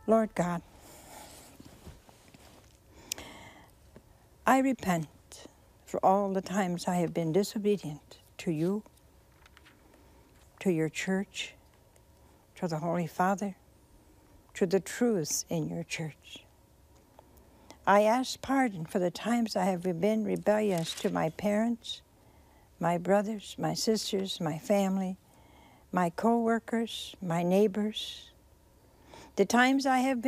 Lord God, I repent for all the times I have been disobedient to you, to your church, to the Holy Father, to the truths in your church. I ask pardon for the times I have been rebellious to my parents, my brothers, my sisters, my family, my co-workers, my neighbors. The times I have been